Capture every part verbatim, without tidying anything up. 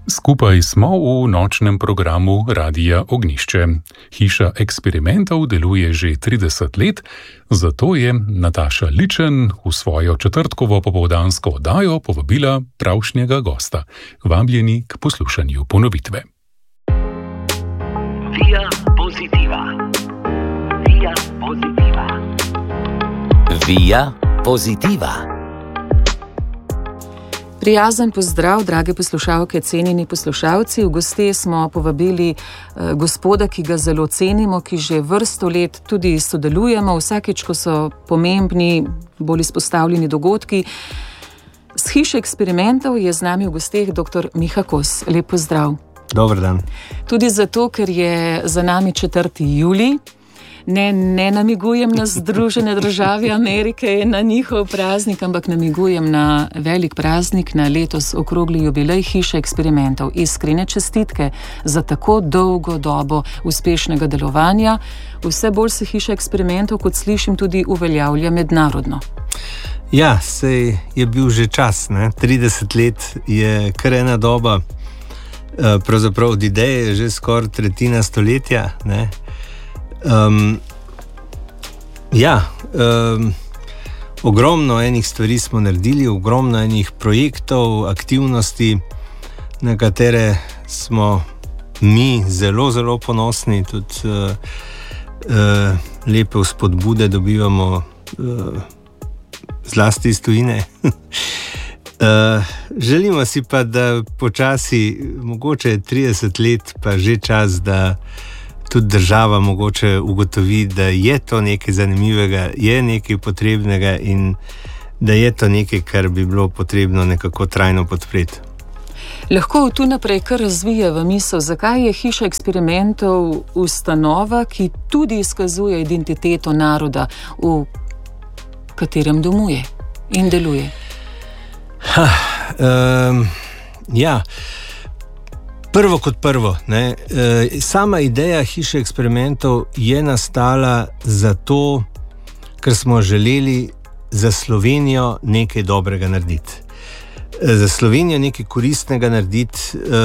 Skupaj smo v nočnem programu Radia Ognjišče. Hiša eksperimentov deluje že trideset let, zato je Nataša Ličen v svojo četrtkovo popoldansko oddajo povabila pravšnjega gosta. Vabljeni k poslušanju ponovitve. Via pozitiva. Via pozitiva. Via pozitiva. Prijazen pozdrav, drage poslušalke, cenjeni poslušalci. V goste smo povabili eh, gospoda, ki ga zelo cenimo, ki že vrsto let tudi sodelujemo, vsakeč, ko so pomembni, bolj izpostavljeni dogodki. Z Hiše eksperimentov je z nami v gosteh doktor Miha Kos. Lep pozdrav. Dober dan. Tudi zato, ker je za nami četrti julij. Ne, ne namigujem na Združene države Amerike in na njihov praznik, ampak namigujem na velik praznik, na letos okrogli jubilej Hiše eksperimentov. Iskrene čestitke za tako dolgo dobo uspešnega delovanja. Vse bolj se Hiša eksperimentov, kot slišim, tudi uveljavlja mednarodno. Ja, sej je bil že čas, ne? trideset let je kar ena doba, pravzaprav od ideje je že skoraj tretjina stoletja, ne? Um, ja, um, ogromno enih stvari smo naredili, ogromno enih projektov, aktivnosti, na katere smo mi zelo, zelo ponosni, tudi uh, uh, lepe vzpodbude dobivamo uh, zlasti iz tujine. uh, želimo si pa, da počasi, mogoče trideset let, pa že čas, da tudi država mogoče ugotovi, da je to nekaj zanimivega, je nekaj potrebnega in da je to nekaj, kar bi bilo potrebno nekako trajno podpreti. Lahko tu naprej kar razvija v misel, zakaj je Hiša eksperimentov ustanova, ki tudi izkazuje identiteto naroda, v katerem domuje in deluje? Ha, um, ja, Prvo kot prvo, ne, sama ideja Hiše eksperimentov je nastala zato, ker smo želeli za Slovenijo nekaj dobrega narediti. Za Slovenijo nekaj koristnega narediti,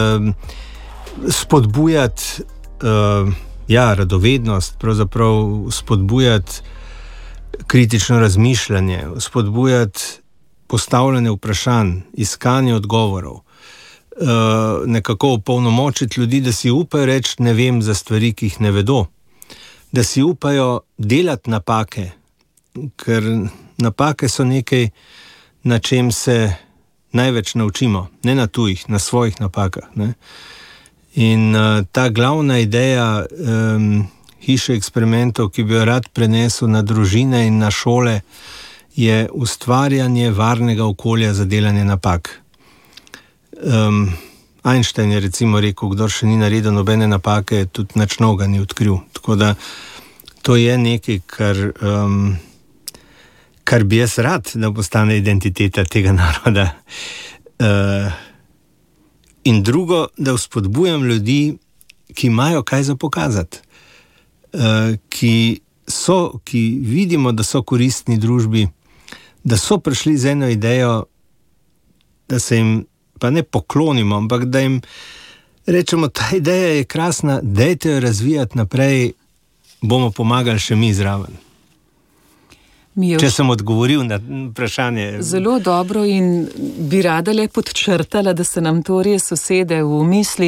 spodbujati ja, radovednost, pravzaprav spodbujati kritično razmišljanje, spodbujati postavljanje vprašanj, iskanje odgovorov. Uh, nekako opolnomočiti ljudi, da si upajo reči ne vem za stvari, ki jih ne vedo, da si upajo delati napake, ker napake so nekaj, na čem se največ naučimo, ne na tujih, na svojih napakah, ne? In uh, ta glavna ideja um, Hiše eksperimentov, ki bi jo rad prenesel na družine in na šole, je ustvarjanje varnega okolja za delanje napak. Um, Einstein je recimo rekel, kdor še ni naredil nobene napake, tudi nič novega ni odkril. Tako da to je nekaj, kar, um, kar bi jaz rad, da postane identiteta tega naroda. Uh, in drugo, da vzpodbujam ljudi, ki imajo kaj za pokazati, uh, ki so, ki vidimo, da so koristni družbi, da so prišli z eno idejo, da se jim pa ne poklonimo, ampak da jim rečemo, ta ideja je krasna, dajte jo razvijati naprej, bomo pomagali še mi zraven. Mi Če sem odgovoril na vprašanje. Zelo dobro in bi rada le podčrtala, da se nam to res usede v misli.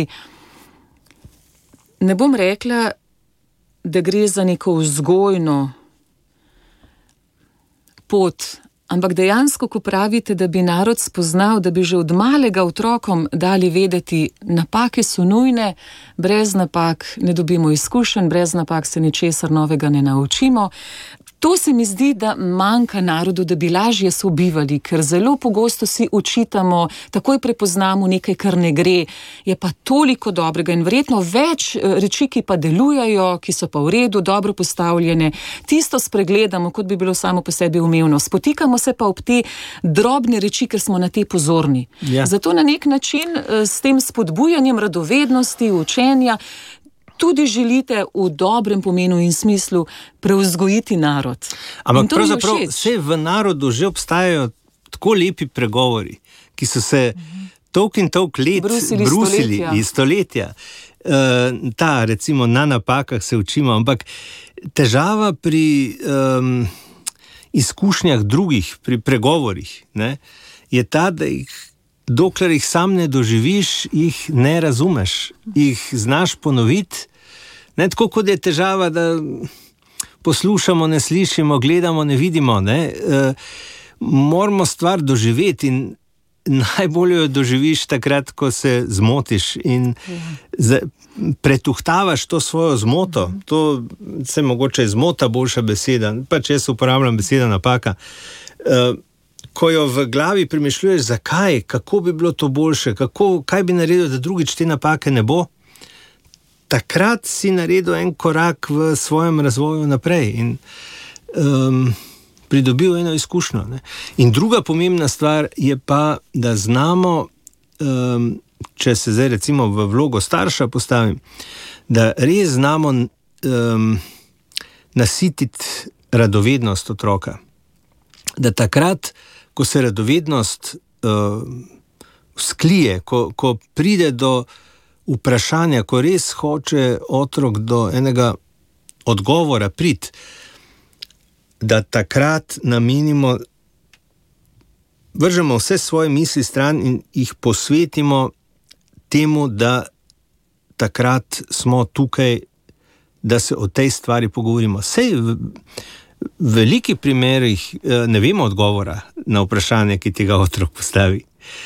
Ne bom rekla, da gre za neko vzgojno pot, ampak dejansko, ko pravite, da bi narod spoznal, da bi že od malega otrokom dali vedeti, napake so nujne, brez napak ne dobimo izkušenj, brez napak se ničesar novega ne naučimo. To se mi zdi, da manjka narodu, da bi lažje sobivali, ker zelo pogosto si očitamo, takoj prepoznamo nekaj, kar ne gre, je pa toliko dobrega in verjetno več reči, ki pa delujejo, ki so pa v redu, dobro postavljene, tisto spregledamo, kot bi bilo samo po sebi umevno. Spotikamo se pa ob te drobne reči, ker smo na te pozorni. Ja. Zato na nek način s tem spodbujanjem radovednosti, učenja, tudi želite v dobrem pomenu in smislu prevzgojiti narod. Ampak pravzaprav vse v narodu že obstajajo tako lepi pregovori, ki so se mm-hmm. toliko in toliko let brusili, brusili stoletja. iz stoletja. Uh, ta, recimo, na napakah se učimo, ampak težava pri um, izkušnjah drugih, pri pregovorih, ne, je ta, da jih, dokler jih sam ne doživiš, jih ne razumeš, jih znaš ponoviti. Ne, tako kot je težava, da poslušamo, ne slišimo, gledamo, ne vidimo. Ne, uh, moramo stvar doživeti in najbolje jo doživiš takrat, ko se zmotiš in z, pretuhtavaš to svojo zmoto. To se mogoče zmota boljša beseda, pa če jaz uporabljam beseda napaka. Uh, ko jo v glavi premišljuješ, zakaj, kako bi bilo to boljše, kako, kaj bi naredil, da drugič te napake ne bo, takrat si naredil en korak v svojem razvoju naprej in um, pridobil eno izkušnjo. Ne? In druga pomembna stvar je pa, da znamo, um, če se zdaj recimo v vlogo starša postavim, da res znamo um, nasititi radovednost otroka. Da takrat, ko se radovednost uh, sklije, ko, ko pride do vprašanja, ko res hoče otrok do enega odgovora priti, da takrat namenimo, vržemo vse svoje misli stran in jih posvetimo temu, da takrat smo tukaj, da se o tej stvari pogovorimo. Sej v veliki primerih ne vemo odgovora na vprašanje, ki tega otrok postavi.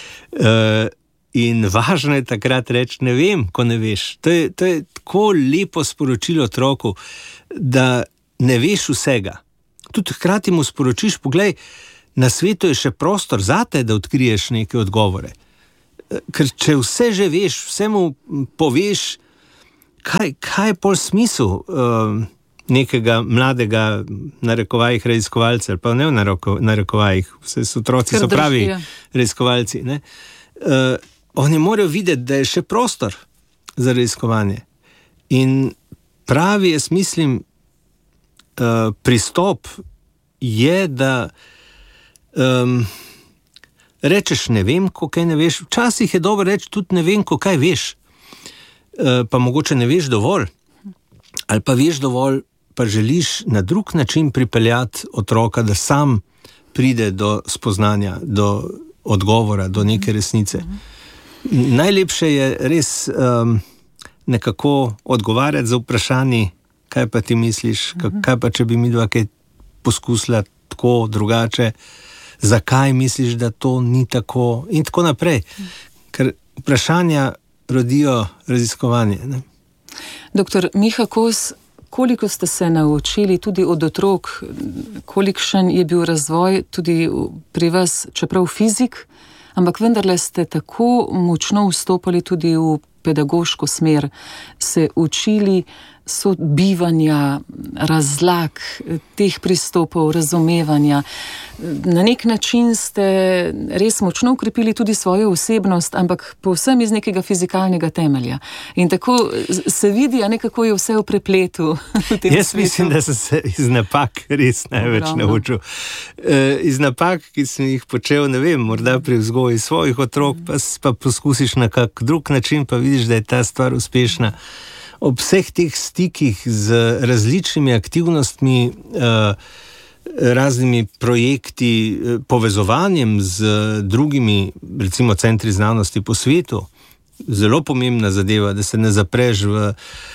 In važno je takrat reči, ne vem, ko ne veš. To je, to je tako lepo sporočilo otroku, da ne veš vsega. Tudi hkrati mu sporočiš, poglej, na svetu je še prostor zate, da odkriješ neke odgovore. Ker če vse že veš, vse mu poveš, kaj, kaj je pol smisel uh, nekega mladega narekovajih raziskovalcev, ali pa ne v narekovajih, vse so otroci, so pravi raziskovalci. Ne? Uh, oni morajo videti, da je še prostor za raziskovanje. In pravi, jaz mislim, Uh, pristop je, da um, rečeš ne vem, ko kaj ne veš. Včasih je dobro reči tudi ne vem, ko kaj veš. Uh, pa mogoče ne veš dovolj. Ali pa veš dovolj, pa želiš na drug način pripeljati otroka, da sam pride do spoznanja, do odgovora, do neke resnice. Najlepše je res um, nekako odgovarjati za vprašanje, kaj pa ti misliš, kaj pa če bi mi dva kaj poskusila tako, drugače, zakaj misliš, da to ni tako in tako naprej. Ker vprašanja rodijo raziskovanje. Ne? Doktor Miha Kos, koliko ste se naučili tudi od otrok, kolikšen je bil razvoj tudi pri vas, čeprav fizik, ampak vendarle ste tako močno vstopali tudi v pedagoško smer, se učili sobivanja, razlag, teh pristopov, razumevanja. Na nek način ste res močno ukrepili tudi svojo osebnost, ampak povsem iz nekega fizikalnega temelja. In tako se vidi, a nekako je vse v prepletu. V tem Jaz svetu. Mislim, da sem se iz napak res največ Dobro, naučil. E, iz napak, ki sem jih počel, ne vem, morda pri vzgoji svojih otrok, pa, pa poskusiš na kak drug način, pa vidiš, da je ta stvar uspešna. Ob vseh teh stikih z različnimi aktivnostmi, raznimi projekti, povezovanjem z drugimi, recimo centri znanosti po svetu, zelo pomembna zadeva, da se ne zapreš v,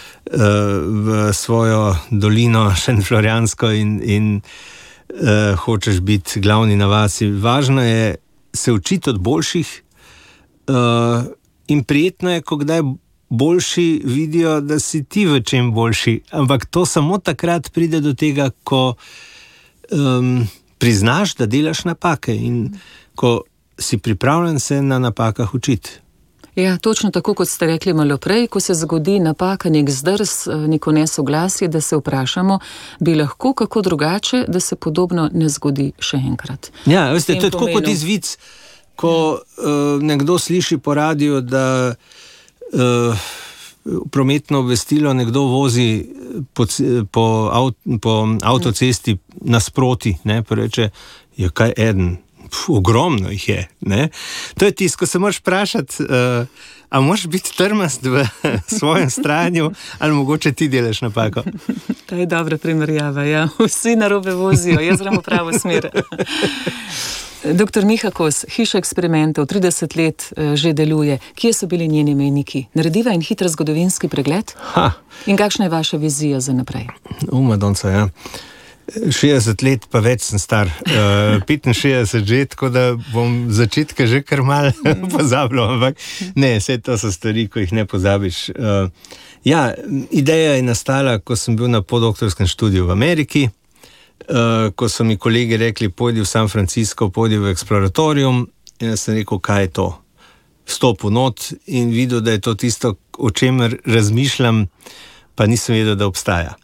v svojo dolino šentflorjansko in, in uh, hočeš biti glavni na vasi. Važno je se učiti od boljših uh, in prijetno je, ko kdaj boljši vidijo, da si ti v čem boljši, ampak to samo takrat pride do tega, ko um, priznaš, da delaš napake in ko si pripravljen se na napakah učiti. Ja, točno tako, kot ste rekli malo prej, ko se zgodi napaka, nek zdrs, neko nesoglasje, da se vprašamo, bi lahko kako drugače, da se podobno ne zgodi še enkrat. Ja, veste, to je tako kot izvic, ko uh, nekdo sliši po radiju, da Uh, prometno obvestilo nekdo vozi po, po, avt, po avtocesti nasproti, ne, pa reče, je kaj eden, Pf, ogromno jih je. Ne? To je tisto, ko se moraš vprašati, uh, a moraš biti trmast v svojem stranju, ali mogoče ti delaš napako. To je dobra primerjava, ja. Vsi narobe vozijo, jaz grem v pravo smer. Doktor Miha Kos, Hiša eksperimentov, trideset let že deluje. Kje so bili njeni mejniki? Narediva in hiter zgodovinski pregled? Ha. In kakšna je vaša vizija za naprej? U, Madonca, ja. šestdeset let, pa več sem star, uh, petinšestdeset že, tako da bom začetka že kar mal pozabljal, ampak ne, vse to so stvari, ko jih ne pozabiš. Uh, ja, ideja je nastala, ko sem bil na podoktorskem študiju v Ameriki, uh, ko so mi kolegi rekli, pojdi v San Francisco, pojdi v Exploratorium, in jaz sem rekel, kaj je to? Vstopil not in videl, da je to tisto, o čemer razmišljam, pa nisem vedel, da obstaja.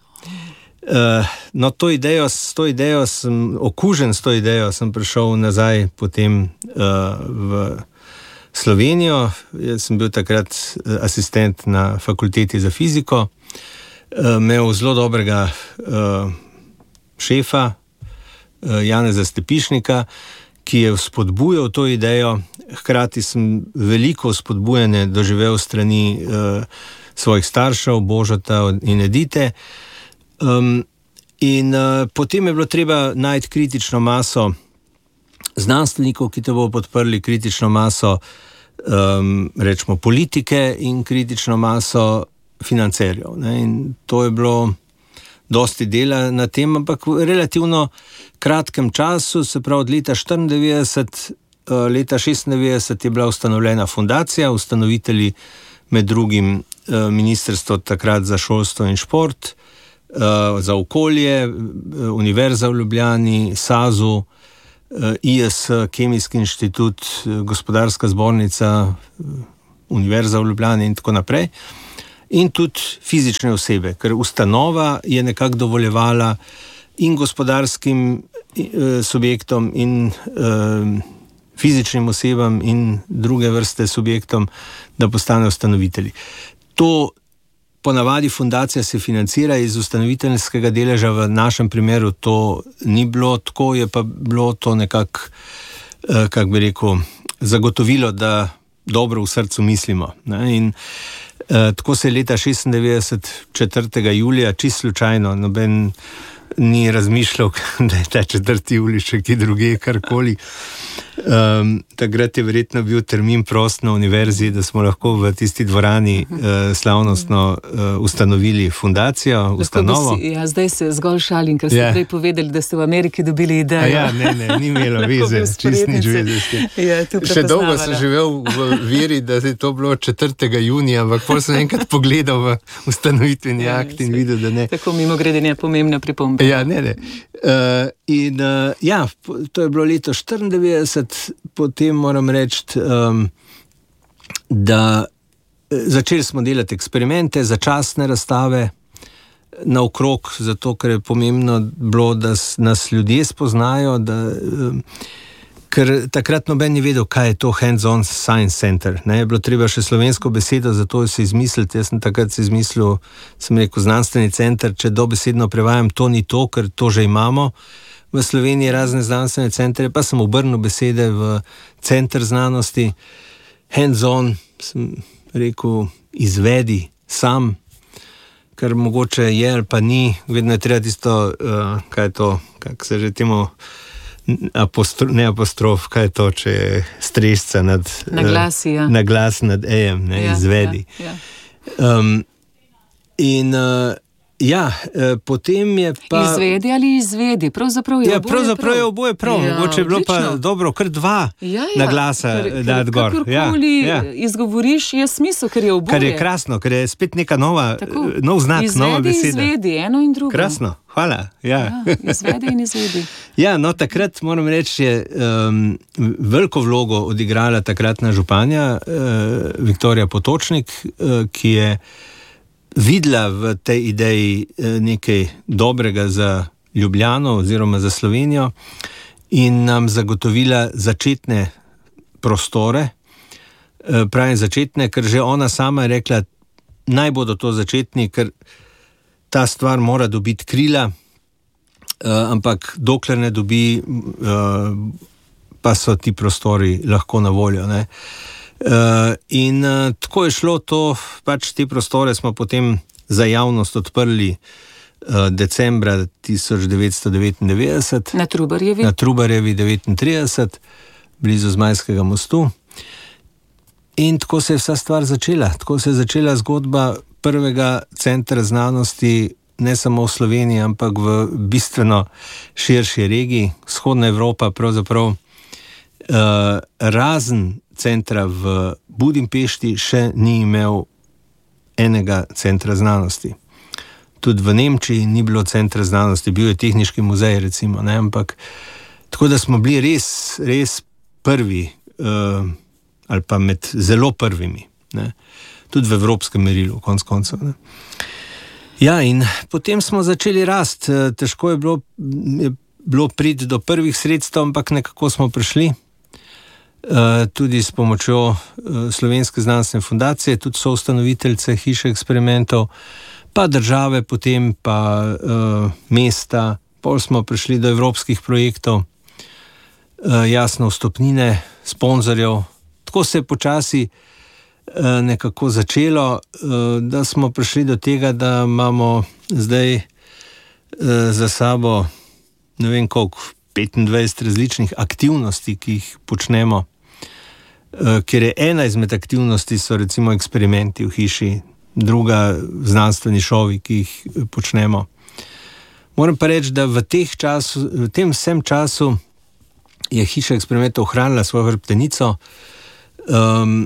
Uh, no, to idejo, s to idejo sem, okužen s to idejo, sem prišel nazaj potem uh, v Slovenijo. Jaz sem bil takrat asistent na fakulteti za fiziko, uh, imel zelo dobrega uh, šefa, uh, Janeza Stepišnika, ki je spodbujal to idejo. Hkrati sem veliko spodbujanje doživel strani uh, svojih staršev, Božota in Edite. Um, in uh, potem je bilo treba najti kritično maso znanstvenikov, ki te bo podprli, kritično maso um, rečemo politike in kritično maso financerjev. Ne? In to je bilo dosti dela na tem, ampak v relativno kratkem času, se pravi od leta štiriindevetdeset, uh, leta šestindevetdeset je bila ustanovljena fundacija, ustanovitelji med drugim uh, ministrstvo takrat za šolstvo in šport, Uh, za okolje, Univerza v Ljubljani, SAZU, uh, I S, Kemijski inštitut, Gospodarska zbornica, Univerza v Ljubljani in tako naprej. In tudi fizične osebe, ker ustanova je nekako dovoljevala in gospodarskim uh, subjektom in uh, fizičnim osebam in druge vrste subjektom, da postanejo ustanovitelji. To ponavadi fundacija se financira iz ustanoviteljskega deleža, v našem primeru to ni bilo tako, je pa bilo to nekako, eh, kako bi rekel, zagotovilo, da dobro v srcu mislimo. Ne? In eh, tako se je leta šestindevetdeset, četrtega julija, čisto slučajno, noben ni razmišljal, da je ta četrti julij še kje druge, karkoli. Um, takrat je verjetno bil termin prost na univerzi, da smo lahko v tisti dvorani uh, slavnostno uh, ustanovili fundacijo, ustanovo. Si, ja, zdaj se zgolj šalim, ker ste ja. prej povedali, da ste v Ameriki dobili idejo. A ja, ne, ne, ni imelo veze, čist nič veze. Ja, še dolgo sem živel v veri, da je to bilo četrtega junija, ampak potem sem enkrat pogledal v ustanovitveni ja, akt in videl, da ne. Tako mimogrede je pomembna pripomba. Ja, ne, ne. Uh, in uh, ja, to je bilo leto štiriindevetdeset, potem moram reči, um, da začeli smo delati eksperimente, začasne razstave naokrog, zato ker je pomembno bilo, da nas ljudje spoznajo, da, um, ker takrat noben ni vedel, kaj je to Hands-on Science Center. Ne? Je bilo treba še slovensko besedo, zato se izmisliti. Jaz sem takrat se izmislil, sem rekel, znanstveni center, če dobesedno prevajam, to ni to, ker to že imamo. V Sloveniji razne znanstvene centre, pa sem obrnil besede v center znanosti. Hands-on, sem rekel, izvedi sam, kar mogoče je ali pa ni. Vedno je treba tisto, uh, kaj je to, kako se že temu, apostro, ne apostrof, kaj je to, če je strešca nad, na glasi, ja. uh, na glas nad ejem, ne, ja, izvedi. Ja, ja. Um, in uh, Ja, eh, potem je pa... Izvedi ali izvedi, pravzaprav je ja, oboje pravzaprav prav. je oboje prav, ja, mogoče je bilo pa dobro, kar dva ja, ja. na glasa dati gor. Kakorkoli ja, ja. izgovoriš, je smisel, ker je oboje. Kar je krasno, ker je spet neka nova, Tako. nov znak, izvedi, nova beseda. Izvedi, izvedi, eno in drugo. Krasno, hvala. Ja. Ja, izvedi in izvedi. Ja, no takrat moram reči, je um, veliko vlogo odigrala takratna županja uh, Viktorija Potočnik, uh, ki je videla v tej ideji nekaj dobrega za Ljubljano oziroma za Slovenijo in nam zagotovila začetne prostore. Pravim začetne, ker že ona sama je rekla, naj bodo to začetni, ker ta stvar mora dobiti krila, ampak dokler ne dobi, pa pa so ti prostori lahko na voljo, ne. Uh, in uh, tako je šlo to, pač te prostore smo potem za javnost odprli uh, decembra tisoč devetsto devetindevetdeset. Na Trubarjevi? Na Trubarjevi devetintrideset, blizu Zmajskega mostu. In tako se je vsa stvar začela. Tako se je začela zgodba prvega centra znanosti, ne samo v Sloveniji, ampak v bistveno širši regiji. Vzhodna Evropa pravzaprav uh, razen centra v Budimpešti še ni imel enega centra znanosti. Tudi v Nemčiji ni bilo centra znanosti, bil je tehniški muzej recimo, ne, ampak tako da smo bili res, res prvi, uh, ali pa med zelo prvimi, ne, tudi v evropskem merilu, konc koncev, ne. Ja, in potem smo začeli rast, težko je bilo, je bilo priti do prvih sredstev, ampak nekako smo prišli. Uh, tudi s pomočjo uh, Slovenske znanstvene fundacije, tudi so ustanoviteljice hiše eksperimentov, pa države, potem pa uh, mesta, pol smo prišli do evropskih projektov, uh, jasno vstopnine, sponzorjev. Tako se je počasi uh, nekako začelo, uh, da smo prišli do tega, da imamo zdaj uh, za sabo ne vem koliko, petindvajset različnih aktivnosti, ki jih počnemo, ker je ena izmed aktivnosti so recimo eksperimenti v hiši, druga znanstveni šovi, ki jih počnemo. Moram pa reči, da v, teh času, v tem vsem času je hiša eksperimentov ohranila svojo hrbtenico. Um,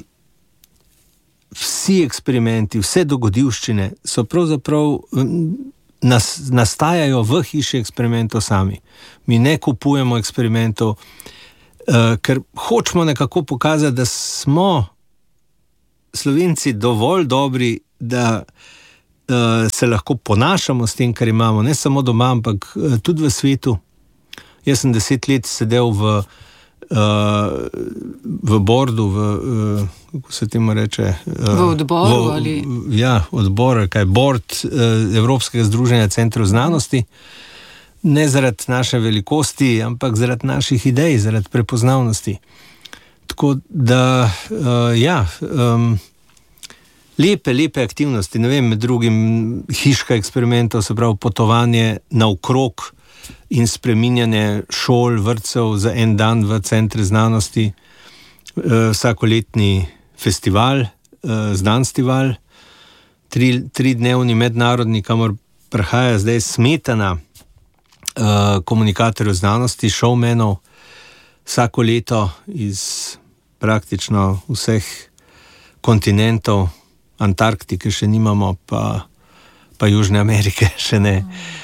vsi eksperimenti, vse dogodivščine so pravzaprav nas, nastajajo v hiši eksperimentov sami. Mi ne kupujemo eksperimentov, uh, ker hočemo nekako pokazati, da smo Slovenci dovolj dobri, da uh, se lahko ponašamo s tem, kar imamo, ne samo doma, ampak uh, tudi v svetu. Jaz sem deset let sedel v, uh, v bordu, v, uh, kako se temu reče? Uh, v odboru v, ali? Ja, odbor, kaj, bord uh, Evropskega združenja centrov znanosti. Ne zaradi naše velikosti, ampak zaradi naših idej, zaradi prepoznavnosti. Tako da, uh, ja, um, lepe, lepe aktivnosti, ne vem, med drugim hiška eksperimentov, se pravi potovanje naokrog in spreminjanje šol, vrtcev za en dan v centre znanosti, uh, vsakoletni festival, uh, Znanstival, tri, tri dnevni mednarodni, kamor prihaja zdaj smetana uh, komunikatorjev znanosti, showmenov, vsako leto iz praktično vseh kontinentov, Antarktike še nimamo, pa, pa Južne Amerike še ne.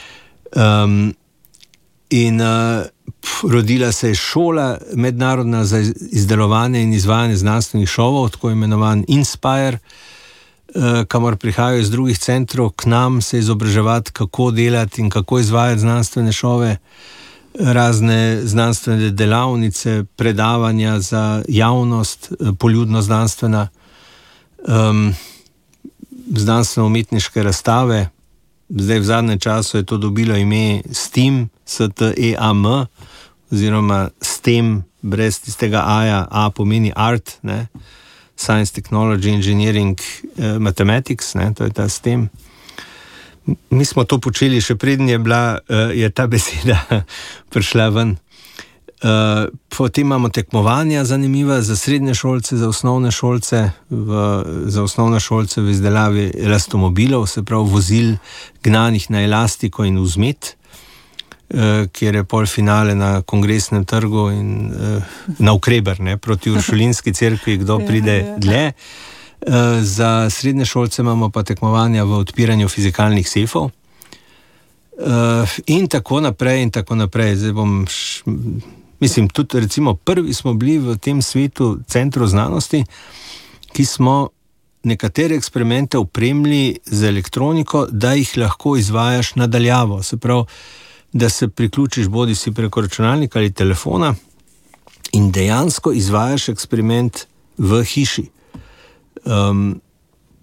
Um, in uh, rodila se je šola mednarodna za izdelovanje in izvajanje znanstvenih šovov, tako imenovan Inspire, uh, kamor prihajajo iz drugih centrov k nam se izobraževati, kako delati in kako izvajati znanstvene šove, razne znanstvene delavnice, predavanja za javnost, poljudno znanstvena, um, znanstveno-umetniške razstave. Zdaj v zadnjem času je to dobilo ime STEAM, S T E A M, oziroma STEM, brez tistega A-ja, A pomeni art, ne? Science, Technology, Engineering, uh, Mathematics, ne? To je ta STEM. Mi smo to počeli, še preden je bila, uh, je ta beseda prišla ven. Uh, potem imamo tekmovanja zanimiva za srednje šolce, za osnovne šolce, v, za osnovne šolce v izdelavi elastomobilov, se pravi vozil gnanih na elastiko in vzmet, uh, kjer je polfinale na Kongresnem trgu in uh, na Ukreber, ne, proti Uršulinski cerkvi, kdo pride dlje. Uh, za srednje šolce imamo pa tekmovanja v odpiranju fizikalnih sefov. Uh, in tako naprej, in tako naprej. Zdaj bom... Š... Mislim, tudi recimo prvi smo bili v tem svetu centru znanosti, ki smo nekatere eksperimente opremili z elektroniko, da jih lahko izvajaš nadaljavo. Se pravi, da se priključiš bodi si preko računalnika ali telefona in dejansko izvajaš eksperiment v hiši. Um,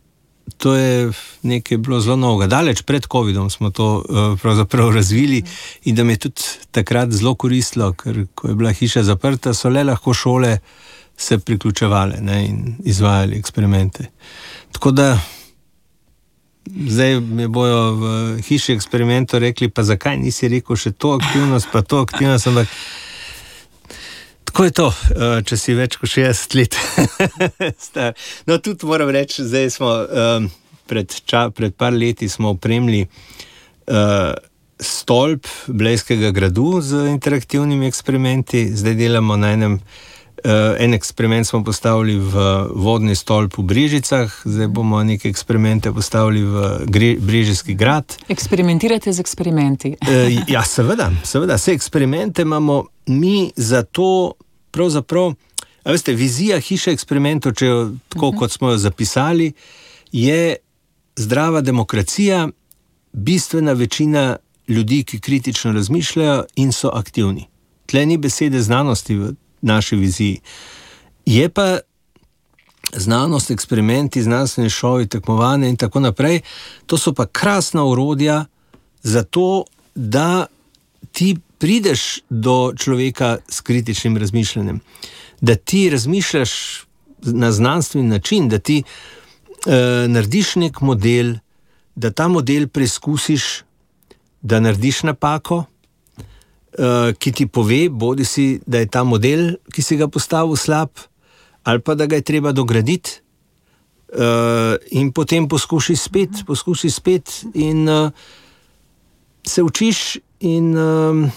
to je nekaj bilo zelo novega. Daleč pred covidom smo to uh, pravzaprav razvili in da mi je tudi takrat zelo koristilo, ker ko je bila hiša zaprta, so le lahko šole se priključevale, ne, in izvajali eksperimente. Tako da zdaj mi bojo v hiši eksperimentov rekli, pa zakaj nisi rekel še to aktivnost, pa to aktivnost, ampak tako je to, če si več kot šestdeset let star. No, tudi moram reči, zdaj smo um, pred, ča, pred par leti smo opremili uh, stolp Blejskega gradu z interaktivnimi eksperimenti. Zdaj delamo na enem, uh, en eksperiment smo postavili v vodni stolp v Brežicah, zdaj bomo neke eksperimente postavili v Gre, Brežijski grad. Eksperimentirate z eksperimenti? uh, ja, seveda, seveda, vse eksperimente imamo mi zato, pravzaprav, a veste, vizija hiše eksperimentov, če jo tako, kot smo jo zapisali, je zdrava demokracija, bistvena večina ljudi, ki kritično razmišljajo in so aktivni. Tle ni besede znanosti v naši viziji. Je pa znanost, eksperimenti, znanstveni šovi, tekmovanje in tako naprej, to so pa krasna orodja za to, da ti prideš do človeka s kritičnim razmišljanjem, da ti razmišljaš na znanstveni način, da ti uh, narediš nek model, da ta model preizkusiš, da narediš napako, uh, ki ti pove, bodi si, da je ta model, ki si ga postavil, slab, ali pa da ga je treba dograditi, uh, in potem poskuši spet, poskuši spet in uh, se učiš in uh,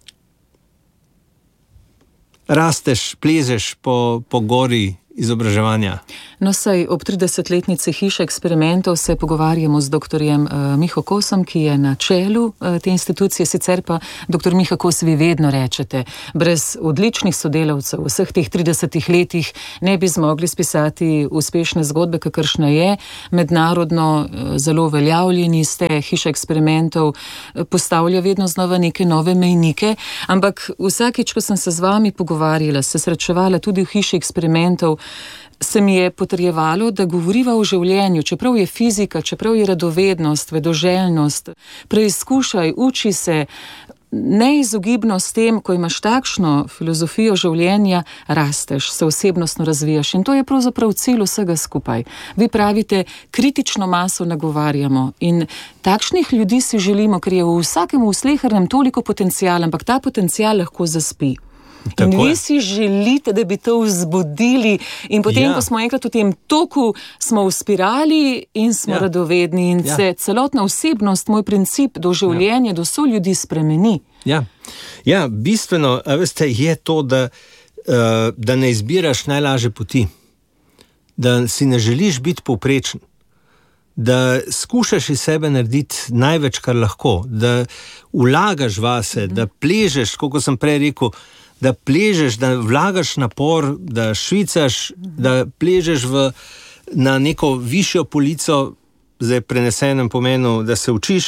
rasteš, plezeš po, po gori izobraževanja. No, saj ob tridesetletnici hiše eksperimentov se pogovarjamo z doktorjem uh, Miho Kosom, ki je na čelu uh, te institucije, sicer pa doktor Miha Kos, vi vedno rečete, brez odličnih sodelavcev v vseh teh tridesetih letih ne bi zmogli spisati uspešne zgodbe, kakršna je, mednarodno uh, zelo uveljavljeni ste, hiša eksperimentov uh, postavlja vedno znova neke nove mejnike, ampak vsakič, ko sem se z vami pogovarjala, se srečevala tudi v hiši eksperimentov, se mi je potrjevalo, da govoriva o življenju, čeprav je fizika, čeprav je radovednost, vedoželjnost, preizkušaj, uči se, neizogibno s tem, ko imaš takšno filozofijo življenja, rasteš, se osebnostno razvijaš in to je pravzaprav cilj vsega skupaj. Vi pravite, kritično maso nagovarjamo in takšnih ljudi si želimo, ker je v vsakem slehernem toliko potencijala, ampak ta potencijal lahko zaspi. In vi si želite, da bi to vzbudili in potem, ja. Ko smo enkrat v tem toku, smo v spirali in smo ja. Radovedni in ja. Se celotna osebnost, moj princip do življenja, ja. Do so ljudi spremeni. Ja, ja, bistveno, a veste, je to, da, uh, da ne izbiraš najlažje poti, da si ne želiš biti povprečen, da skušaš iz sebe narediti največ, kar lahko, da vlagaš vase, mm. da pležeš, kot sem prej rekel, da pležeš, da vlagaš napor, da švicaš, da pležeš v, na neko višjo polico, zdaj prenesenem pomenu, da se učiš,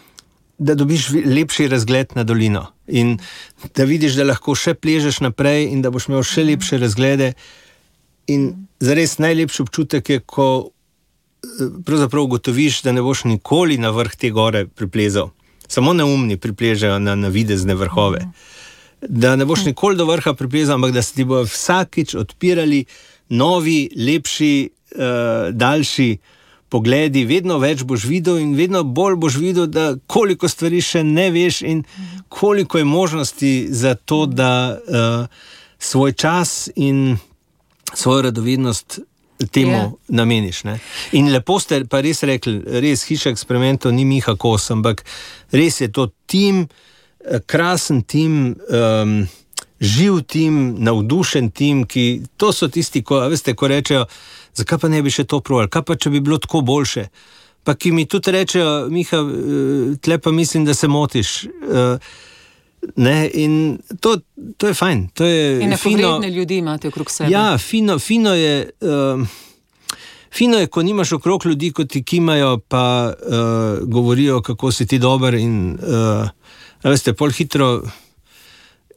da dobiš lepši razgled na dolino in da vidiš, da lahko še pležeš naprej in da boš imel še lepše razglede. In zares najlepši občutek je, ko pravzaprav ugotoviš, da ne boš nikoli na vrh te gore priplezal. Samo neumni pripležejo na navidezne vrhove. Da ne boš nikoli do vrha priplezal, ampak da se ti bo vsakič odpirali novi, lepši, uh, daljši pogledi, vedno več boš videl in vedno bolj boš videl, da koliko stvari še ne veš in koliko je možnosti za to, da uh, svoj čas in svojo radovednost temu yeah. nameniš. Ne? In lepo ste pa res rekli, res hiša eksperimentov ni Miha Kos, ampak res je to tim, krasen tim, um, živ tim, navdušen tim, ki to so tisti, ko, veste, ko rečejo, zakaj pa ne bi še to provali, kaj pa če bi bilo tako boljše, pa ki mi tudi rečejo, Miha, tle pa mislim, da se motiš. Uh, ne, in to, to je fajn, to je fino. In nepogledne ljudi imate okrog sebe. Ja, fino, fino je, uh, fino je, ko nimaš okrog ljudi, ko ti kimajo, pa uh, govorijo, kako si ti dober in uh, a veste, pol hitro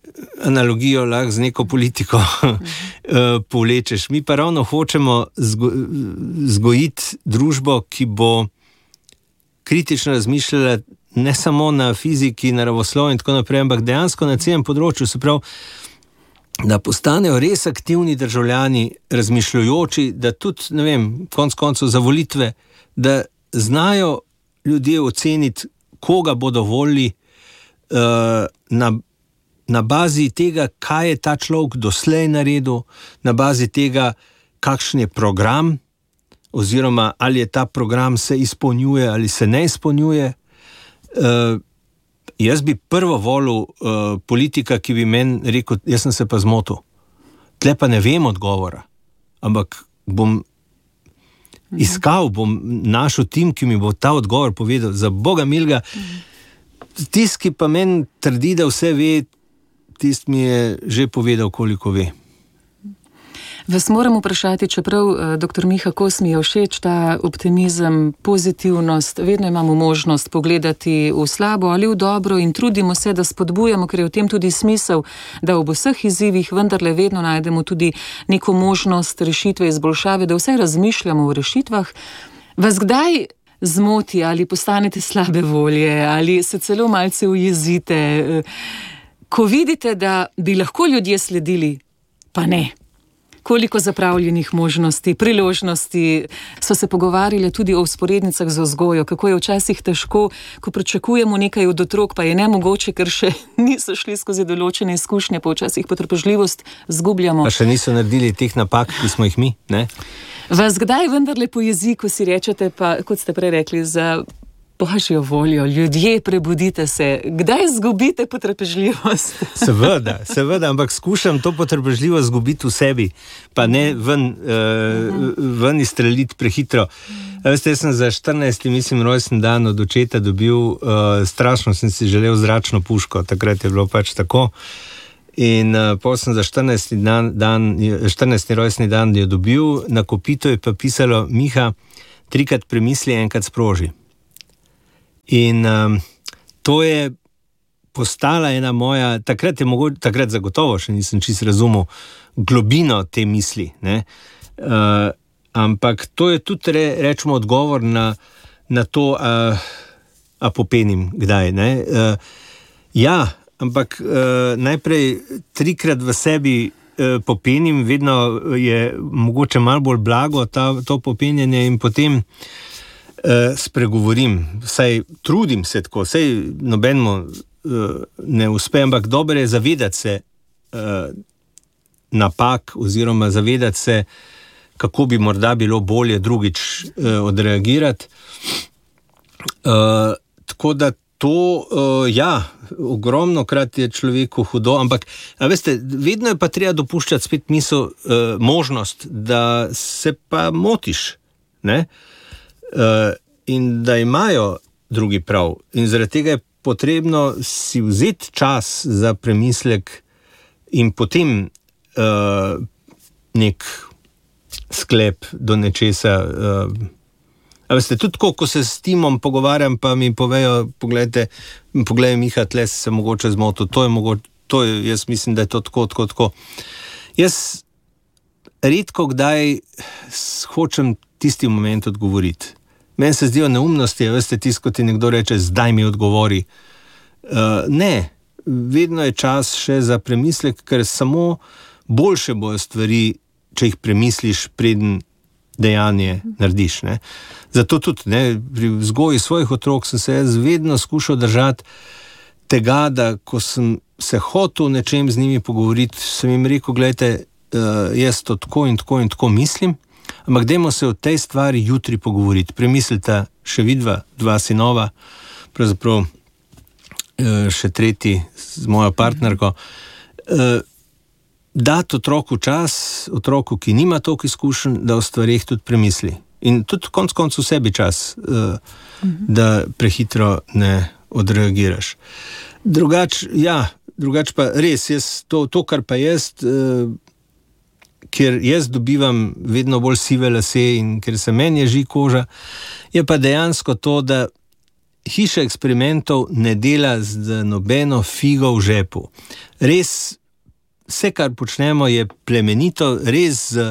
analogijo lahko z neko politiko povlečeš. Mi pa ravno hočemo zgo, zgojiti družbo, ki bo kritično razmišljala ne samo na fiziki, naravoslovju in tako naprej, ampak dejansko na celem področju, se pravi, da postanejo res aktivni državljani, razmišljajoči, da tudi, ne vem, konc koncev za volitve, da znajo ljudje oceniti, koga bodo volili uh, na, na bazi tega, kaj je ta človek doslej naredil, na bazi tega, kakšen je program, oziroma ali je ta program se izpolnjuje ali se ne izpolnjuje. Uh, jaz bi prvo volil uh, politika, ki bi meni rekel, jaz sem se pa zmotil. Tle pa ne vem odgovora, ampak bom mhm. iskal, bom našel tim, ki mi bo ta odgovor povedal. Za Boga milga, mhm. tist, ki pa meni trdi, da vse ve, tist mi je že povedal, koliko ve. Vas moram vprašati, čeprav, doktor Miha Kos, mi je všeč ta optimizem, pozitivnost, vedno imamo možnost pogledati v slabo ali v dobro in trudimo se, da spodbujamo, ker je v tem tudi smisel, da ob vseh izzivih vendarle vedno najdemo tudi neko možnost rešitve, izboljšave, da vse razmišljamo o rešitvah. Vas kdaj zmoti ali postanete slabe volje ali se celo malce ujezite, ko vidite, da bi lahko ljudje sledili, pa ne? Koliko zapravljenih možnosti, priložnosti, so se pogovarjali tudi o vzporednicah z vzgojo, kako je včasih težko, ko pričakujemo nekaj od otrok, pa je nemogoče, ker še niso šli skozi določene izkušnje, pa včasih potrpežljivost zgubljamo. Pa še niso naredili teh napak, ki smo jih mi, ne? Vas kdaj vendarle po jeziku si rečete, pa kot ste prej rekli, za Božjo voljo, ljudje, prebudite se, kdaj zgubite potrpežljivost? Seveda, seveda, ampak skušam to potrpežljivost zgubiti v sebi, pa ne ven, uh, ven izstreliti prehitro. Veste, jaz sem za štirinajsti, mislim, rojstni dan od očeta dobil, uh, strašno sem si želel zračno puško, takrat je bilo pač tako. In uh, potem sem za štirinajsti, dan, dan, štirinajsti rojstni dan jo dobil, na kopito je pa pisalo: Miha, trikrat premisli, enkrat sproži. In um, to je postala ena moja, takrat je mogoče, takrat zagotovo še nisem čisto razumel globino te misli, ne? Uh, ampak to je tudi, re, rečemo, odgovor na, na to, uh, a popenim kdaj, ne? Uh, ja, ampak uh, najprej trikrat v sebi uh, popenim, vedno je mogoče malo bolj blago ta, to popenjanje in potem Uh, spregovorim, saj trudim se tako, saj nobenemu uh, ne uspe, ampak dobro je zavedati se uh, napak oziroma zavedati se, kako bi morda bilo bolje drugič uh, odreagirati. Uh, tako da to, uh, ja, ogromno krat je človeku hudo, ampak a veste, vedno je pa treba dopuščati spet misel, uh, možnost, da se pa motiš, ne? Uh, in da imajo drugi prav. In zaradi tega je potrebno si vzeti čas za premislek in potem uh, nek sklep do nečesa. Uh, a veste, tudi tako, ko se s timom pogovarjam, pa mi povejo, pogledajte, pogledaj Miha, tle se mogoče zmotil, to je mogoče, to je, jaz mislim, da je to tako, tako, tako. Jaz redko kdaj hočem tisti moment odgovoriti. Meni se zdijo neumnosti, veste, tisto, ko ti nekdo reče, zdaj mi odgovori. Uh, ne, vedno je čas še za premislek, ker samo boljše bojo stvari, če jih premisliš, preden dejanje narediš, ne. Zato tudi, ne, pri vzgoji svojih otrok sem se jaz vedno skušal držati tega, da ko sem se hotel nečem z njimi pogovoriti, sem jim rekel, gledajte, uh, jaz to tako in tako in tako mislim, ampak dajmo se o tej stvari jutri pogovoriti. Premislite še vidva, dva sinova, pravzaprav še tretji z mojo partnerko. Dati otroku čas, otroku, ki nima toliko izkušenj, da o stvarih tudi premisli. In tudi konec koncev sebi čas, da prehitro ne odreagiraš. Drugač, ja, drugač pa res, jaz, to, to, kar pa jaz... ker jaz dobivam vedno bolj sive lase in ker se meni ježi koža, je pa dejansko to, da hiša eksperimentov ne dela z nobeno figo v žepu. Res, vse, kar počnemo, je plemenito, res z,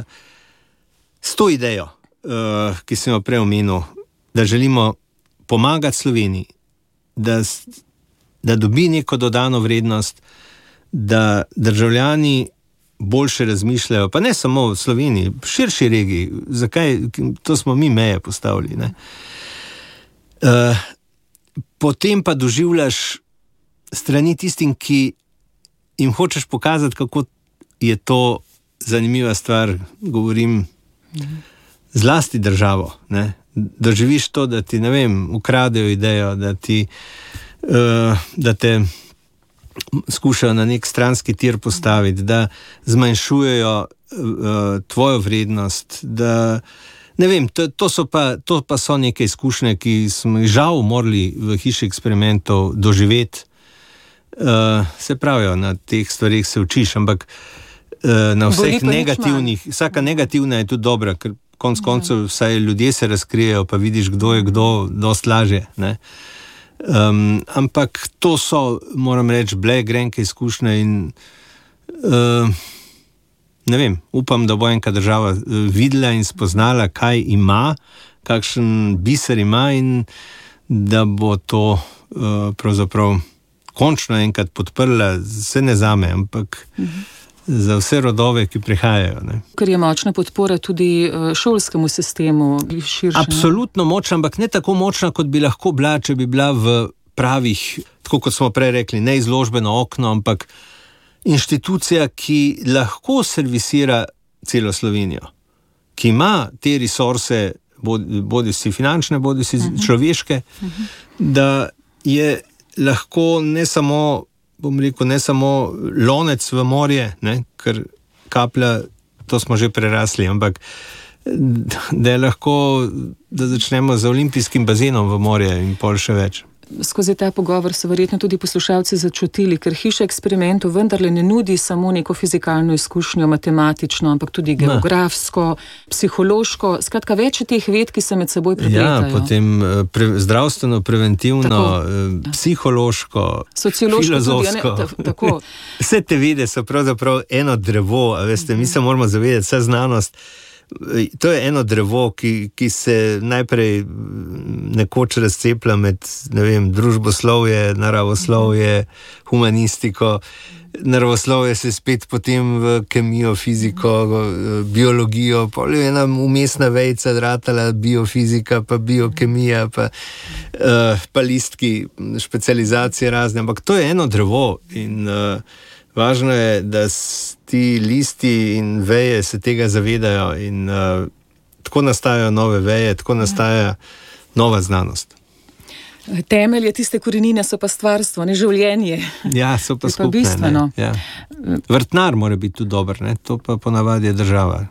s to idejo, uh, ki sem jo prej omenil, da želimo pomagati Sloveniji, da, da dobi neko dodano vrednost, da državljani boljše razmišljajo, pa ne samo v Sloveniji, v širši regiji. Zakaj? To smo mi meje postavili. Ne? Uh, potem pa doživljaš strani tistim, ki jim hočeš pokazati, kako je to zanimiva stvar, govorim zlasti državo. Ne? Doživiš to, da ti, ne vem, ukradejo idejo, da ti uh, da te skušajo na nek stranski tir postaviti, da zmanjšujejo uh, tvojo vrednost, da ne vem, to, to, so pa, to pa so neke izkušnje, ki smo jih žal morali v hiši eksperimentov doživeti. Uh, se pravijo, na teh stvarih se učiš, ampak uh, na vseh negativnih, vsaka negativna je tudi dobra, ker konc koncev vsaj ljudje se razkrijejo, pa vidiš, kdo je kdo, dosti lažje, ne. Um, ampak to so, moram reči, bile grenke izkušnje in uh, ne vem, upam, da bo enka država videla in spoznala, kaj ima, kakšen biser ima in da bo to uh, pravzaprav končno enkrat podprla, se ne zame, ampak mhm. za vse rodove, ki prihajajo. Ne. Ker je močna podpora tudi šolskemu sistemu. Širše, absolutno ne? Močna, ampak ne tako močna, kot bi lahko bila, če bi bila v pravih, tako kot smo prej rekli, ne izložbeno okno, ampak inštitucija, ki lahko servisira celo Slovenijo, ki ima te resurse, bodi, bodi si finančne, bodi si uh-huh. človeške, uh-huh. da je lahko ne samo, bom rekel, ne samo lonec v morje, ne, ker kaplja, to smo že prerasli, ampak da je lahko, da začnemo z olimpijskim bazenom v morje in pol še več. Skozi ta pogovor so verjetno tudi poslušalci začutili, ker hiša eksperimentov vendarle ne nudi samo neko fizikalno izkušnjo, matematično, ampak tudi geografsko, ne. psihološko, skratka več teh ved, ki se med seboj prepletajo. Ja, potem pre, zdravstveno, preventivno, tako, psihološko, filozofsko. Tudi, ne, tako. Vse te vede so pravzaprav eno drevo, a veste, mi se moramo zavedati, vsa znanost, to je eno drevo, ki, ki se najprej nekoč razcepla med, ne vem, družboslovje, naravoslovje, humanistiko. Naravoslovje se spet potem v kemijo, fiziko, biologijo, pol je ena umestna vejca dratala, biofizika, pa biokemija, pa, uh, pa listki, specializacije razne, ampak to je eno drevo in uh, važno je, da ti listi in veje se tega zavedajo in uh, tako nastajajo nove veje, tako nastaja nova znanost. Temelje tiste korenine so pa stvarstvo, ne življenje. Ja, so pa skupne. Pa ja. Vrtnar mora biti tudi dober, ne? To pa ponavadi je država.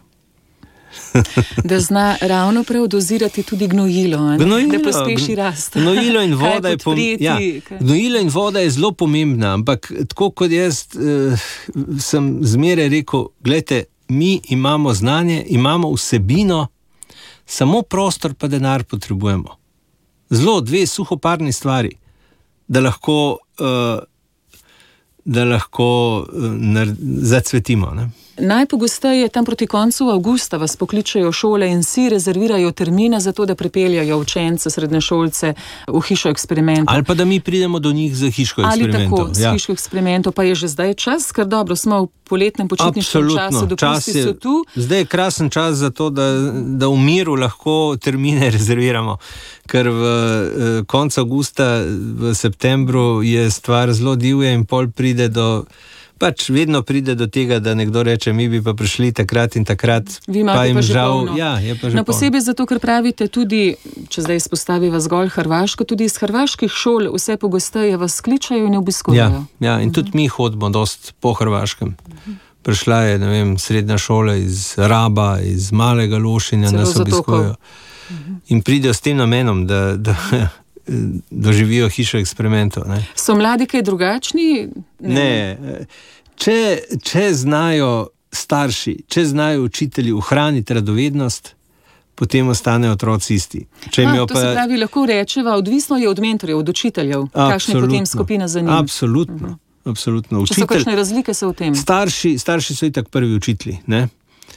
Da zna ravno prav dozirati tudi gnojilo, gnojilo da pospeši rast. Gnojilo in voda je, pom ja, gnojilo in voda je zelo pomembna, ampak tako kot jaz uh, sem zmeraj rekel, gledajte, mi imamo znanje, imamo vsebino, samo prostor pa denar potrebujemo. Zelo dve suhoparni stvari, da lahko, uh, da lahko uh, zacvetimo, ne? Najpogosteje tam proti koncu avgusta vas pokličejo šole in si rezervirajo termine za to, da pripeljajo učence, srednješolce v hišo eksperimentov. Ali pa da mi pridemo do njih za hiško eksperimentov. Ali tako, z ja. hiško eksperimentov, pa je že zdaj čas, ker dobro, smo v poletnem počitniškem času, dopusti so tu. Zdaj je krasen čas za to, da, da v miru lahko termine rezerviramo, ker v eh, koncu avgusta, v septembru je stvar zelo divja in pol pride do pač vedno pride do tega, da nekdo reče, mi bi pa prišli takrat in takrat, pa jim pa žal. Ja, je pa že no, posebej polno. Zato, ker pravite tudi, če zdaj izpostaviva zgolj Hrvaško, tudi iz hrvaških šol vse pogosteje vas kličajo in obiskujejo. Ja, ja, in tudi mi hodimo dost po Hrvaškem. Prišla je, ne vem, srednja šola iz Raba, iz Malega Lošinja, nas obiskujejo. In pridejo s tem namenom, da, da doživijo hišo eksperimentov. Ne. So mladi kaj drugačni? Ne. ne. Če, če znajo starši, če znajo učitelji ohraniti radovednost, potem ostanejo otroci isti. Če A, to pa... pa... se pravi, lahko rečeva, odvisno je od mentorjev, od učiteljev, kakšna je potem skupina za njim. Absolutno, uh-huh. absolutno. Če so kakšne razlike so v tem? Starši, starši so itak prvi učitelji, ne?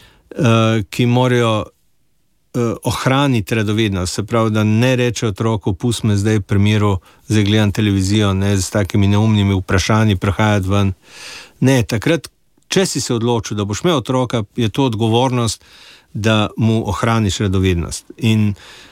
Uh, ki morajo uh, ohraniti radovednost, se pravi, da ne reče otroku, pusti me zdaj pri miru, zdaj gledam televizijo, ne, z takimi neumnimi vprašanji prehajati ven. Ne, takrat, če si se odločil, da boš imel otroka, je to odgovornost, da mu ohraniš radovednost. In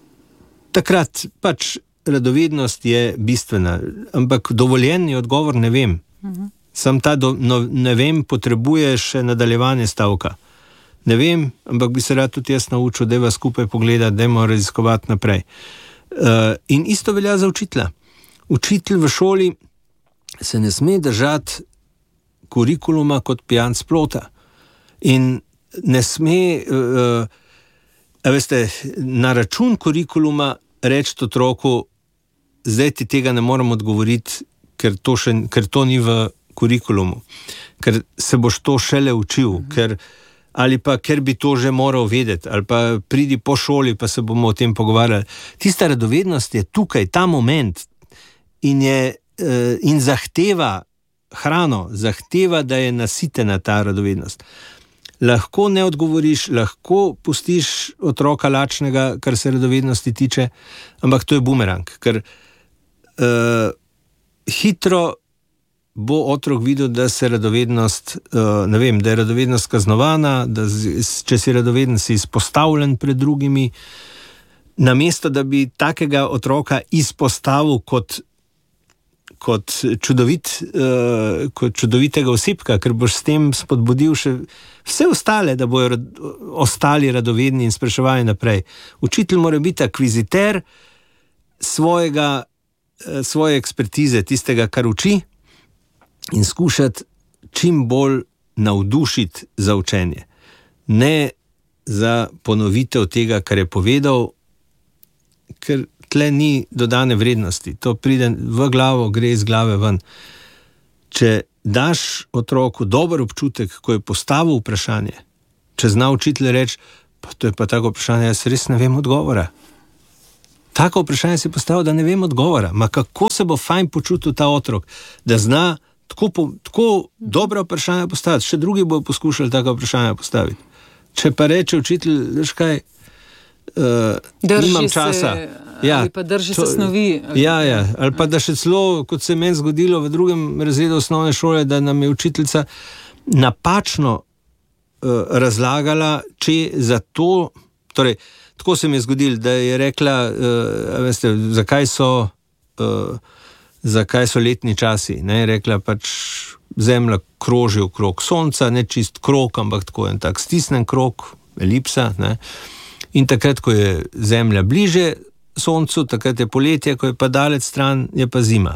takrat pač radovednost je bistvena, ampak dovoljen je odgovor, ne vem. Uh-huh. Sam ta do, no, ne vem, potrebuje še nadaljevanje stavka. Ne vem, ampak bi se rad tudi jaz naučil, da je vas skupaj pogledati, da je raziskovati naprej. Uh, in isto velja za učitelja. Učitelj v šoli se ne sme držati kurikuluma kot pijanc plota. In ne sme, uh, a veste, na račun kurikuluma reči otroku, zdaj ti tega ne moram odgovoriti, ker to, še, ker to ni v kurikulumu, ker se boš to šele učil, mhm. ker, ali pa ker bi to že moral vedeti, ali pa pridi po šoli, pa se bomo o tem pogovarjali. Tista radovednost je tukaj, ta moment in, je, uh, in zahteva hrano, zahteva, da je nasitena ta radovednost. Lahko ne odgovoriš, lahko pustiš otroka lačnega, kar se radovednosti tiče, ampak to je bumerang, ker uh, hitro bo otrok videl, da se radovednost, uh, ne vem, da je radovednost kaznovana, da z, če si radovedn, si izpostavljen pred drugimi, namesto da bi takega otroka izpostavil kot kot, čudovit, uh, kot čudovitega osebka, ker boš s tem spodbudil še vse ostale, da bojo rad, ostali radovedni in spraševali naprej. Učitelj mora biti akviziter svojega, uh, svoje ekspertize, tistega, kar uči, in skušati čim bolj navdušiti za učenje. Ne za ponovitev tega, kar je povedal, ker tle ni dodane vrednosti. To pride v glavo, gre iz glave ven. Če daš otroku dober občutek, ko je postavil vprašanje, če zna učitelj reči, pa to je pa tako vprašanje, jaz res ne vem odgovora. Tako vprašanje si postavil, da ne vem odgovora. Ma kako se bo fajn počutil ta otrok, da zna tako, po, tako dobra vprašanja postaviti, še drugi bojo poskušali tako vprašanja postaviti. Če pa reče učitelj, veš kaj, uh, nimam časa. Se, ja, ali pa drži to, se snovi. Ali, ja, ja, ali pa da še celo, kot se je meni zgodilo v drugem razredu osnovne šole, da nam je učiteljica napačno uh, razlagala, če za to, torej, tako se mi je zgodilo, da je rekla, uh, veste, zakaj so, uh, zakaj so letni časi, ne, je rekla pač, Zemlja kroži okrog sonca, ne čist krog, ampak tako en tak stisnen krog, elipsa, ne. In takrat, ko je Zemlja bliže soncu, takrat je poletje, ko je pa dalec stran, je pa zima.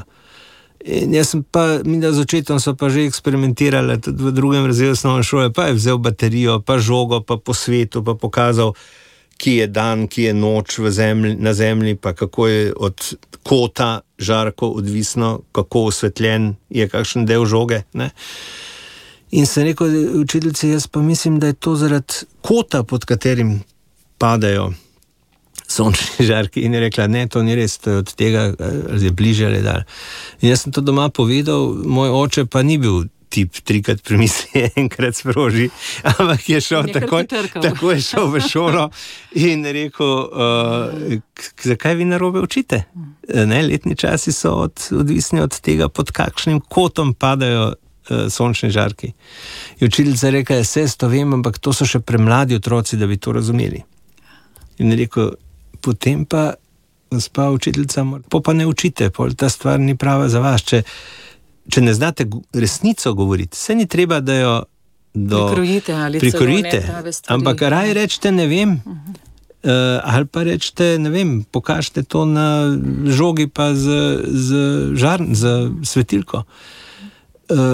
In jaz sem pa, mi da z očetom so pa že eksperimentirali tudi v drugem razredu osnovne šole, pa je vzel baterijo, pa žogo, pa po svetu, pa pokazal, ki je dan, ki je noč v zemlji, na Zemlji, pa kako je od kota žarko odvisno, kako osvetljen je kakšen del žoge. Ne? In sem rekel učiteljici, jaz pa mislim, da je to zaradi kota, pod katerim padajo sončni žarki. In je rekla, ne, to ni res, to je od tega, ali je bliže ali dalj. In jaz sem to doma povedal, moj oče pa ni bil tip trikrat premisli, enkrat sproži, ampak je šel takoj, tako je šel v šolo in rekel, uh, zakaj vi narobe učite? Ne, letni časi so od, odvisni od tega, pod kakšnim kotom padajo uh, sončni žarki. In učiteljica reka, jaz to vem, ampak to so še premladi otroci, da bi to razumeli. In rekel, potem pa gospa učiteljica, po pa ne učite, pol ta stvar ni prava za vas, če Če ne znate resnico govoriti, se ni treba, da jo do... prikrojite ali prikrojite, ampak raj rečete ne vem, uh-huh. uh, ali pa rečete ne vem, pokažite to na žogi pa z, z žarn, z svetilko. Uh,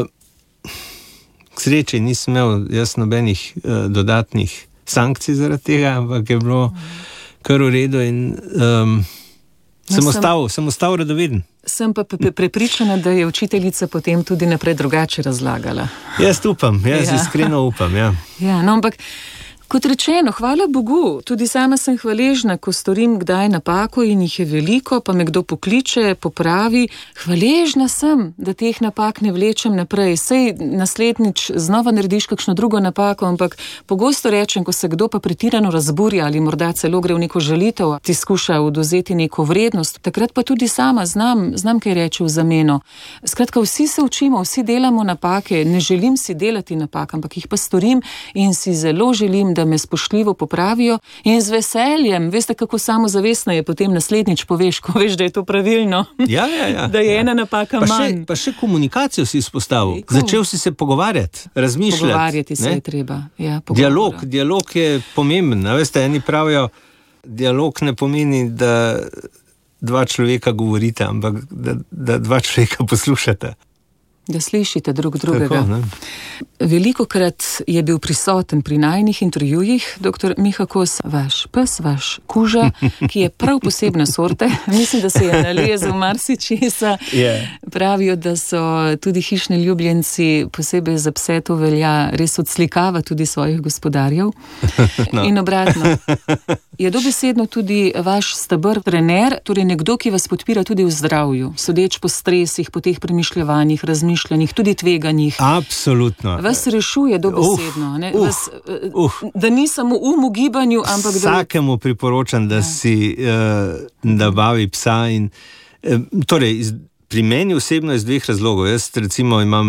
k sreči nisem imel jaz nobenih uh, dodatnih sankcij zaradi tega, ampak je bilo kar v redu in um, sem, no, ostal, sem ostal radoveden. Sem pa prepričana, da je učiteljica potem tudi naprej drugače razlagala. Jaz upam, jaz ja. iskreno upam, ja. Ja, no, ampak Kot rečeno, hvala Bogu, tudi sama sem hvaležna, ko storim kdaj napako in jih je veliko, pa me kdo pokliče, popravi. Hvaležna sem, da teh napak ne vlečem naprej. Sej naslednjič znova narediš kakšno drugo napako, ampak pogosto rečem, ko se kdo pa pretirano razburja ali morda celo gre v neko žalitev, ti skuša odvzeti neko vrednost, takrat pa tudi sama znam, znam kaj reči v zameno. Skratka, vsi se učimo, vsi delamo napake, ne želim si delati napak, ampak jih pa storim in si zelo želim, da me spoštljivo popravijo in z veseljem, veste, kako samozavestno je potem naslednjič poveš, ko veš, da je to pravilno. Ja, ja, ja. Da je ja. ena napaka pa manj. Še, pa še komunikacijo si izpostavil. Začel si se pogovarjati, razmišljati. Pogovarjati se ne? je treba. Ja, dialog, dialog je pomemben. Veste, eni pravijo, dialog ne pomeni, da dva človeka govorita, ampak da, da dva človeka poslušata. Da slišite drug drugega. Tako, Velikokrat je bil prisoten pri najinih intervjujih doktor Miha Kos, vaš pes, vaš kuža, ki je prav posebne sorte. Mislim, da se je nalezel marsičesa. Yeah. Pravijo, da so tudi hišni ljubljenci, posebej za pse to velja, res odslikava tudi svojih gospodarjev. No. In obratno. Je dobesedno tudi vaš steber, trener, torej nekdo, ki vas podpira tudi v zdravju, sodeč po stresih, po teh premišljevanjih, razmišljanjih, tudi tveganjih. Absolutno. Vas rešuje dobesedno. Uh, ne? uh, Vas, uh. Da ni samo um v gibanju, ampak da... Vsakemu priporočam, da ja. si uh, nabavi psa. In, uh, torej, pri meni osebno iz dveh razlogov. Jaz recimo imam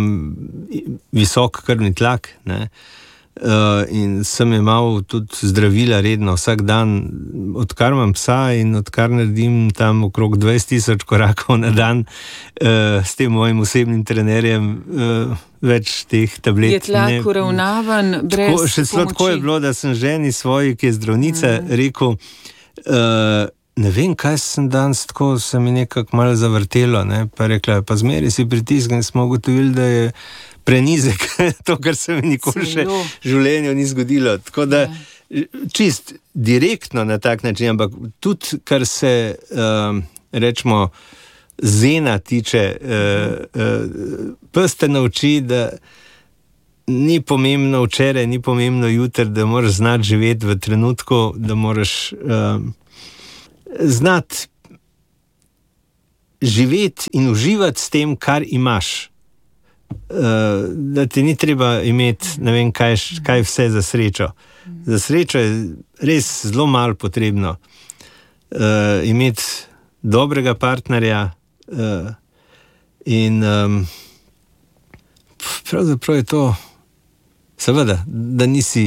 visok krvni tlak, ne? Uh, in sem imel tudi zdravila redno vsak dan, odkar imam psa in odkar naredim tam okrog dvajset tisoč korakov na dan uh, s tem mojim osebnim trenerjem, uh, več teh tablet. Je tlak uravnavan brez tako, še pomoči. Tako je bilo, da sem ženi svoji, ki je zdravnica, mm. rekel, uh, ne vem, kaj sem danes, tako se mi nekako malo zavrtelo, ne? Pa rekla, pa zmeri si pritisk in smo ugotovili, da je prenizek, to, kar se mi nikoli še v življenju ni zgodilo. Tako da, čist direktno na tak način, ampak tudi, kar se, um, rečemo, zena tiče, uh, uh, pes te nauči, da ni pomembno včeraj, ni pomembno jutri, da moraš znati živeti v trenutku, da moraš um, znati živeti in uživati s tem, kar imaš. Uh, da ti ni treba imeti ne vem kaj, kaj vse za srečo. Za srečo je res zelo malo potrebno uh, imeti dobrega partnerja uh, in um, pravzaprav je to seveda, da nisi